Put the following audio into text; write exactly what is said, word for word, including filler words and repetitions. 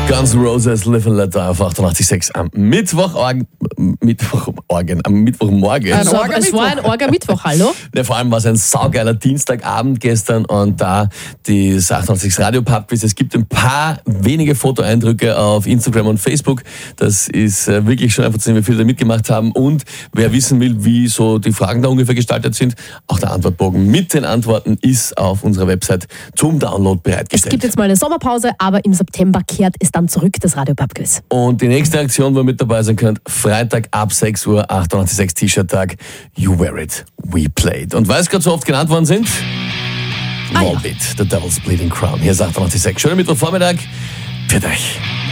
Guns N' Roses, Live and Let Die auf achtundachtzig Komma sechs am Mittwochabend, Mittwochmorgen, am Mittwochmorgen. Also, es war ein Orga-Mittwoch, hallo? Ja, vor allem war es ein saugeiler Dienstagabend gestern und da die achtundachtzig Radio Pub Quiz. Es gibt ein paar wenige Fotoeindrücke auf Instagram und Facebook. Das ist wirklich schon einfach zu sehen, wie viele da mitgemacht haben. Und wer wissen will, wie so die Fragen da ungefähr gestaltet sind, auch der Antwortbogen mit den Antworten ist auf unserer Website zum Download bereitgestellt. Es gibt jetzt mal eine Sommerpause, aber im September kehrt es dann zurück, das Radio Pub Quiz. Und die nächste Aktion, wo ihr mit dabei sein könnt, Freitag ab sechs Uhr, achtundachtzig Komma sechs T-Shirt-Tag, You Wear It, We Played. Und weil es gerade so oft genannt worden sind, Ah, ja. Volbeat, The Devil's Bleeding Crown. Hier ist achtundachtzig Komma sechs. Schönen Mittwochvormittag. Für euch.